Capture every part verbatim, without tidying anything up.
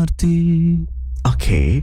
mengerti. Oke.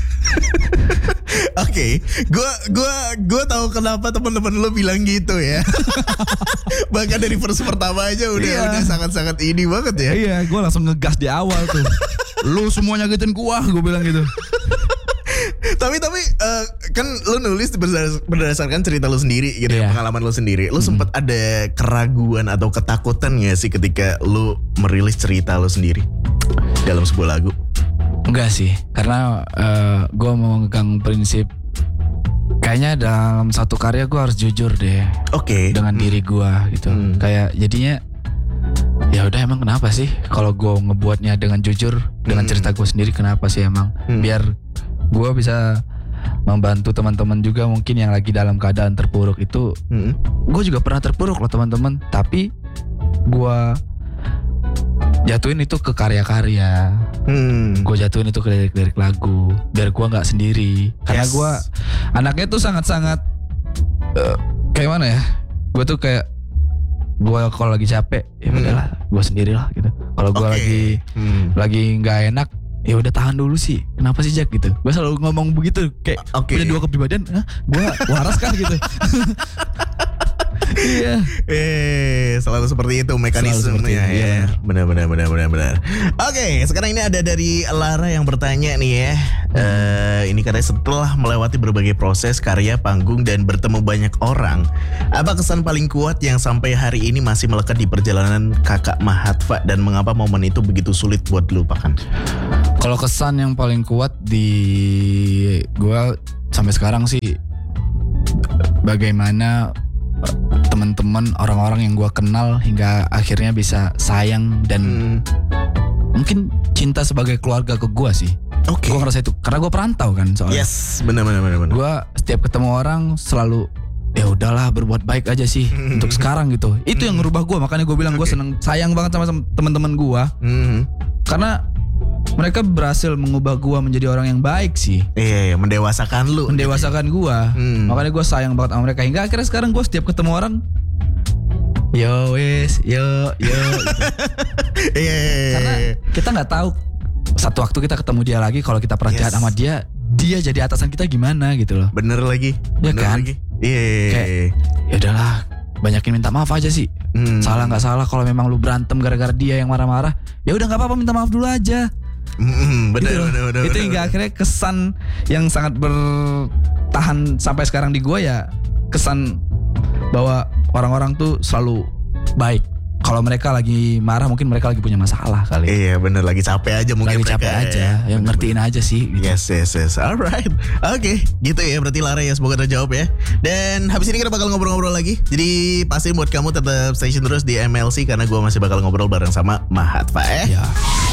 Oke, gue gue gue tahu kenapa teman-teman lo bilang gitu ya. Bahkan dari verse pertama aja udah Iya. udah sangat-sangat ini banget ya. Iya, gue langsung ngegas di awal tuh. Lu semuanya nyakitin gua, gue bilang gitu. tapi tapi eh, kan lo nulis berdasar- berdasarkan cerita lo sendiri gitu ya, Iya. pengalaman lo sendiri. Lo sempat ada keraguan atau ketakutan gak sih ketika lo merilis cerita lo sendiri dalam sebuah lagu? Enggak sih, karena uh, gue mau megang prinsip kayaknya dalam satu karya gue harus jujur deh Oke. dengan Hmm. diri gue gitu. Hmm. Kayak jadinya ya udah, emang kenapa sih kalau gue ngebuatnya dengan jujur dengan Hmm. cerita gue sendiri, kenapa sih emang Hmm. biar gue bisa membantu teman-teman juga mungkin yang lagi dalam keadaan terpuruk itu. Hmm. Gue juga pernah terpuruk loh teman-teman, tapi gue jatuhin itu ke karya-karya. Hmm. Gue jatuhin itu ke lirik-lirik lagu biar gue nggak sendiri, karena Yes. gue anaknya tuh sangat-sangat eh, kayak mana ya, gue tuh kayak gue kalau lagi capek ya Hmm. udahlah gue sendirilah gitu. Kalau gue Oke. lagi Hmm. lagi nggak enak ya udah tahan dulu sih, kenapa sih Jack gitu. Gue selalu ngomong begitu kayak Oke. punya dua kepribadian. Hah, gue waras kah gitu. Iya. Eh, selalu seperti itu mekanismenya Selalu seperti itu, ya. iya. Benar benar benar benar benar. Oke, sekarang ini ada dari Lara yang bertanya nih ya. Eh, ini katanya setelah melewati berbagai proses karya panggung dan bertemu banyak orang, apa kesan paling kuat yang sampai hari ini masih melekat di perjalanan Kakak Mahatva dan mengapa momen itu begitu sulit buat dilupakan? Kalau kesan yang paling kuat di gue sampai sekarang sih bagaimana eh, teman-teman orang-orang yang gue kenal hingga akhirnya bisa sayang dan Hmm, mungkin cinta sebagai keluarga ke gue sih. Oke. Gue ngerasa itu karena gue perantau kan soalnya. Yes, benar benar benar benar. Gue setiap ketemu orang selalu ya udahlah berbuat baik aja sih untuk sekarang gitu. Itu yang ngerubah gue, makanya gue bilang gue Oke. seneng sayang banget sama sama teman-teman gue Hmm. karena mereka berhasil mengubah gue menjadi orang yang baik sih. Iya, iya, mendewasakan lu. Mendewasakan gue. Hmm. Makanya gue sayang banget sama mereka hingga akhirnya sekarang gue setiap ketemu orang yo wes yo yo gitu. Iya, iya, iya, Karena iya. kita nggak tahu satu waktu kita ketemu dia lagi, kalau kita pernah Yes. jahat sama dia, dia jadi atasan kita gimana gitu loh. Bener lagi. Ya Bener kan? lagi. Iya. iya, iya. Kayak, ya udahlah, banyakin minta maaf aja sih. Hmm. Salah nggak salah, kalau memang lu berantem gara-gara dia yang marah-marah, ya udah nggak apa-apa, minta maaf dulu aja. Hmm, bener, Gitu loh. bener, bener, Itu bener, hingga bener. akhirnya kesan yang sangat bertahan sampai sekarang di gue ya kesan bahwa orang-orang tuh selalu baik. Kalau mereka lagi marah mungkin mereka lagi punya masalah kali. Iya bener, lagi capek aja mungkin Lagi mereka capek aja, ya. yang ngertiin aja sih gitu. Yes, yes, yes. Alright. Oke, gitu ya berarti Lara ya, semoga terjawab ya. Dan habis ini kita bakal ngobrol-ngobrol lagi. Jadi pastiin buat kamu tetap stay tune terus di M L C karena gue masih bakal ngobrol bareng sama Mahatva eh. Ya.